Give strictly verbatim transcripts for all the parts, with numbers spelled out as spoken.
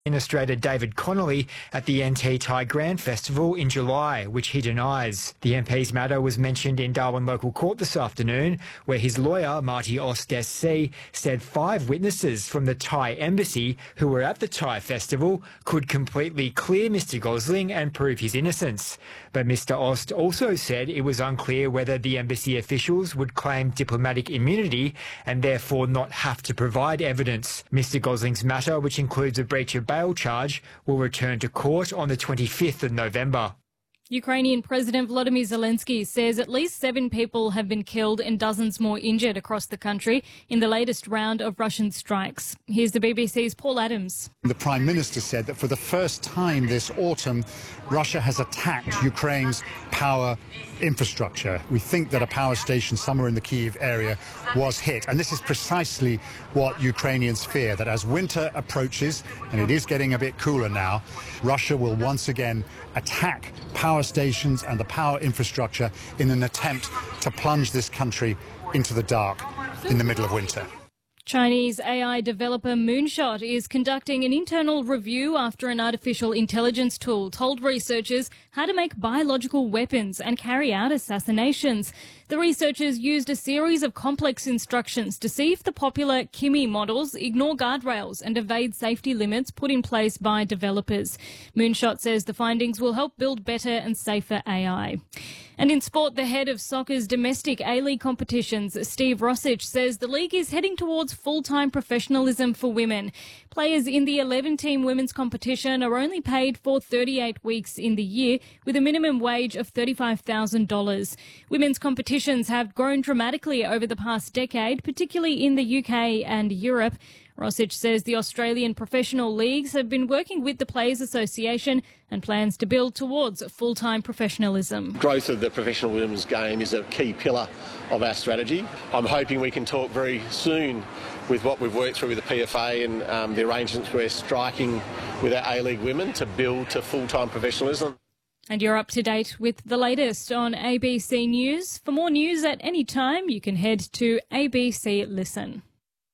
Illustrator David Connolly at the N T Thai Grand Festival in July, which he denies. The M P's matter was mentioned in Darwin Local Court this afternoon, where his lawyer, Marty Ost S C, said five witnesses from the Thai embassy who were at the Thai festival could completely clear Mister Gosling and prove his innocence. But Mister Ost also said it was unclear whether the embassy officials would claim diplomatic immunity and therefore not have to provide evidence. Mister Gosling's matter, which includes a breach of bail charge, will return to court on the twenty-fifth of November. Ukrainian President Volodymyr Zelensky says at least seven people have been killed and dozens more injured across the country in the latest round of Russian strikes. Here's the B B C's Paul Adams. The Prime Minister said that for the first time this autumn, Russia has attacked Ukraine's power infrastructure. We think that a power station somewhere in the Kyiv area was hit. And this is precisely what Ukrainians fear, that as winter approaches, and it is getting a bit cooler now, Russia will once again attack power stations and the power infrastructure in an attempt to plunge this country into the dark in the middle of winter. Chinese A I developer Moonshot is conducting an internal review after an artificial intelligence tool told researchers how to make biological weapons and carry out assassinations. The researchers used a series of complex instructions to see if the popular Kimi models ignore guardrails and evade safety limits put in place by developers. Moonshot says the findings will help build better and safer A I. And in sport, the head of soccer's domestic A-League competitions, Steve Rossich, says the league is heading towards full-time professionalism for women. Players in the eleven-team women's competition are only paid for thirty-eight weeks in the year, with a minimum wage of thirty-five thousand dollars. Women's competitions have grown dramatically over the past decade, particularly in the U K and Europe. Rossich says the Australian professional leagues have been working with the Players Association and plans to build towards full-time professionalism. Growth of the professional women's game is a key pillar of our strategy. I'm hoping we can talk very soon with what we've worked through with the P F A and um, the arrangements we're striking with our A-League women to build to full-time professionalism. And you're up to date with the latest on A B C News. For more news at any time, you can head to A B C Listen.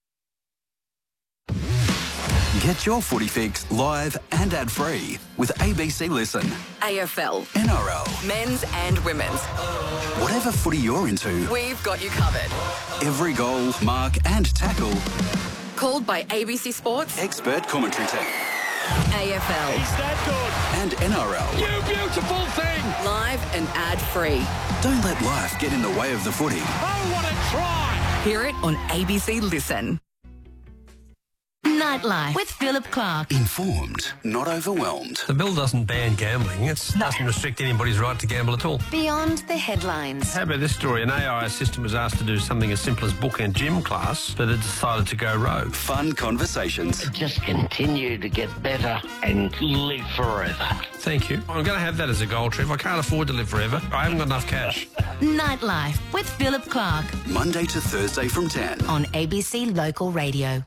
Get your footy fix live and ad-free with A B C Listen. A F L, N R L, men's and women's. Whatever footy you're into, we've got you covered. Every goal, mark and tackle. Called by A B C Sports. Expert commentary team. A F L. Is that good? And N R L. You beautiful thing! Live and ad-free. Don't let life get in the way of the footy. Oh, what a try! Hear it on A B C Listen. Nightlife with Philip Clark. Informed, not overwhelmed. The bill doesn't ban gambling. It no. doesn't restrict anybody's right to gamble at all. Beyond the headlines. How about this story? An A I assistant was asked to do something as simple as book a gym class, but it decided to go rogue. Fun conversations. Just continue to get better and live forever. Thank you. I'm going to have that as a goal, Trev. I can't afford to live forever. I haven't got enough cash. Nightlife with Philip Clark. Monday to Thursday from ten. On A B C Local Radio.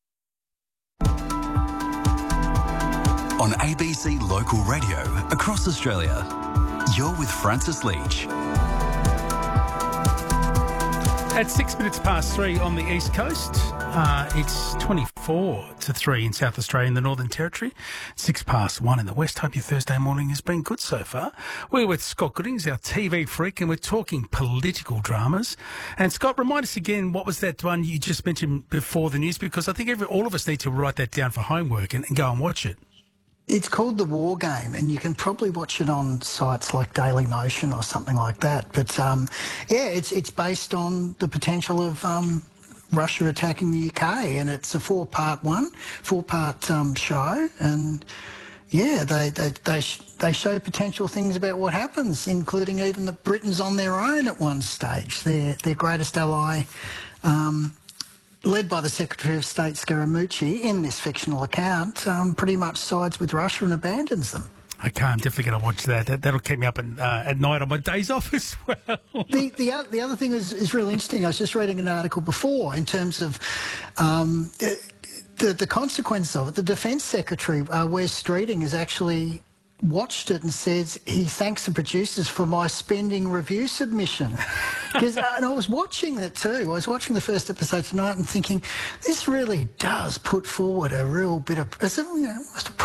On A B C Local Radio across Australia, you're with Francis Leach. At six minutes past three on the East Coast, uh, it's twenty-four to three in South Australia in the Northern Territory, six past one in the West. Hope your Thursday morning has been good so far. We're with Scott Goodings, our T V freak, and we're talking political dramas. And Scott, remind us again, what was that one you just mentioned before the news? Because I think every, all of us need to write that down for homework and, and go and watch it. It's called The War Game, and you can probably watch it on sites like Daily Motion or something like that. But, um, yeah, it's it's based on the potential of um, Russia attacking the U K, and it's a four-part one, four-part um, show. And, yeah, they they they, sh- they show potential things about what happens, including even the Britons on their own at one stage, their, their greatest ally, um led by the Secretary of State Scaramucci in this fictional account, um, pretty much sides with Russia and abandons them. Okay, I'm definitely going to watch that. that. That'll keep me up in, uh, at night on my days off as well. the, the, other, the other thing is, is really interesting. I was just reading an article before in terms of um, the, the consequence of it. The Defence Secretary, uh, Wes Streeting, is actually watched it and says he thanks the producers for my spending review submission. Because and I was watching it too. I was watching the first episode tonight and thinking, this really does put forward a real bit of... You know,